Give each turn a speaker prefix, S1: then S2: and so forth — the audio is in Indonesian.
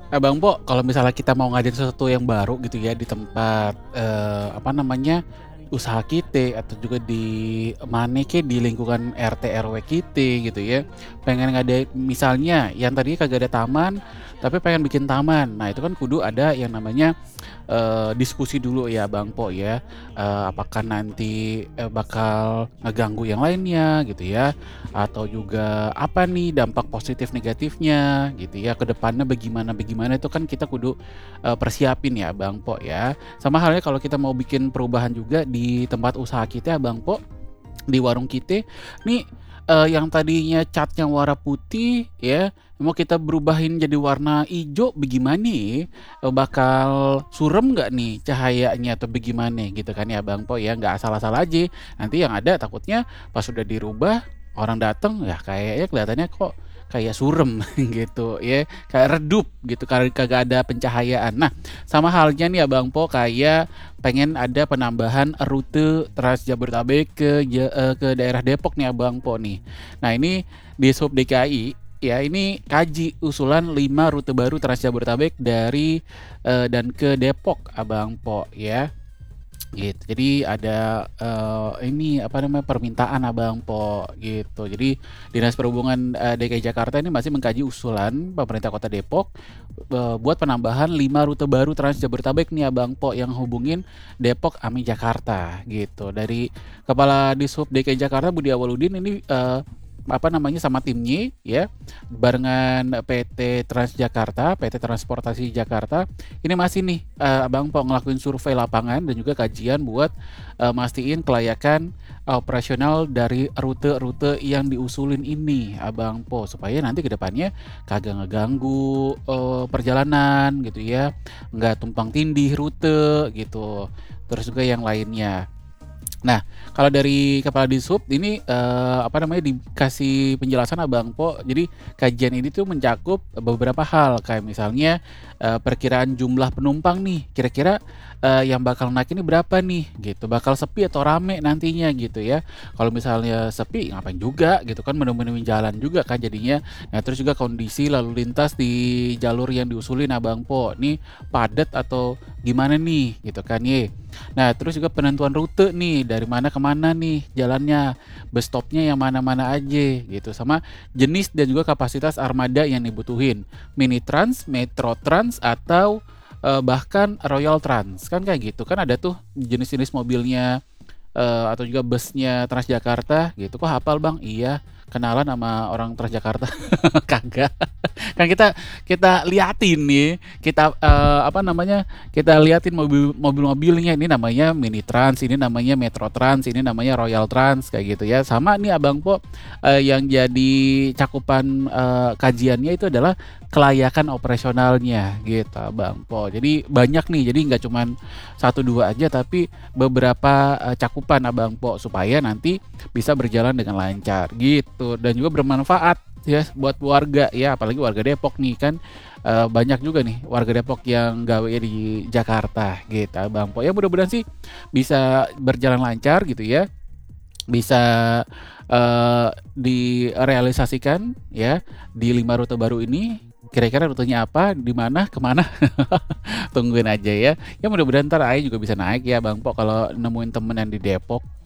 S1: Bang Po, kalau misalnya kita mau ngadain sesuatu yang baru gitu ya di tempat, apa namanya, usaha kita atau juga di mana kek di lingkungan RT RW kita gitu ya, pengen ngadain misalnya yang tadinya kagak ada taman, tapi pengen bikin taman. Nah itu kan kudu ada yang namanya, diskusi dulu ya Bang Po ya, apakah nanti, bakal ngeganggu yang lainnya gitu ya, atau juga apa nih dampak positif negatifnya gitu ya, ke depannya bagaimana itu kan kita kudu, persiapin ya Bang Po ya. Sama halnya kalau kita mau bikin perubahan juga di tempat usaha kita Bang Po, di warung kita nih, yang tadinya catnya warna putih ya, mau kita berubahin jadi warna ijo bagaimana ya, bakal surem nggak nih cahayanya atau bagaimana gitu kan ya Bang Po ya, nggak asal-asal aja. Nanti yang ada takutnya pas sudah dirubah, orang dateng ya kayaknya kelihatannya kok kayak surem gitu ya, kayak redup gitu, kagak ada pencahayaan. Nah, sama halnya nih ya Bang Po kayak pengen ada penambahan rute Trans Jabodetabek ke daerah Depok nih Abang Po nih. Nah ini di Sub DKI ya ini kaji usulan 5 rute baru Trans Jabodetabek dari dan ke Depok Abang Po ya. Gitu. Jadi ada ini apa namanya permintaan Abang Po gitu. Jadi Dinas Perhubungan DKI Jakarta ini masih mengkaji usulan pemerintah Kota Depok buat penambahan 5 rute baru Trans Jabodetabek nih Abang Po yang hubungin Depok ame Jakarta gitu. Dari Kepala Dishub DKI Jakarta Budi Awaludin ini apa namanya sama timnya ya barengan PT Transjakarta, PT Transportasi Jakarta ini masih nih Abang Po ngelakuin survei lapangan dan juga kajian buat mastiin kelayakan operasional dari rute-rute yang diusulin ini Abang Po supaya nanti kedepannya kagak ngeganggu perjalanan gitu ya, nggak tumpang tindih rute gitu, terus juga yang lainnya. Nah, kalau dari Kepala Dishub ini, apa namanya, dikasih penjelasan Abang Po, jadi kajian ini tuh mencakup beberapa hal, kayak misalnya, perkiraan jumlah penumpang nih, kira-kira, yang bakal naik ini berapa nih, gitu, bakal sepi atau rame nantinya gitu ya. Kalau misalnya sepi, ngapain juga gitu kan, menemuin jalan juga kan jadinya. Nah, terus juga kondisi lalu lintas di jalur yang diusulin Abang Po, nih padat atau gimana nih, gitu kan ye. Nah, terus juga penentuan rute nih, dari mana ke mana nih jalannya, bus stopnya yang mana-mana aja gitu, sama jenis dan juga kapasitas armada yang dibutuhin, mini trans, metro trans, atau bahkan royal trans, kan kayak gitu. Kan ada tuh jenis-jenis mobilnya atau juga busnya Transjakarta gitu. Kok hafal Bang? Iya, kenalan sama orang Transjakarta. Kagak. Kan kita kita liatin nih, kita apa namanya? Kita liatin mobil-mobilnya ini namanya Mini Trans, ini namanya Metro Trans, ini namanya Royal Trans kayak gitu ya. Sama nih Abang Po yang jadi cakupan kajiannya itu adalah kelayakan operasionalnya gitu Abang Po. Jadi banyak nih, jadi nggak cuman satu dua aja tapi beberapa cakupan Abang Po supaya nanti bisa berjalan dengan lancar gitu dan juga bermanfaat ya buat warga ya apalagi warga Depok nih kan banyak juga nih warga Depok yang gawe di Jakarta gitu Abang Po. Ya mudah-mudahan sih bisa berjalan lancar gitu ya. Bisa direalisasikan ya di 5 rute baru ini. Kira-kira rutenya apa, di mana, kemana? Tungguin aja ya. Ya mudah-mudahan ntar Aing juga bisa naik ya Bang Po kalau nemuin temen yang di Depok.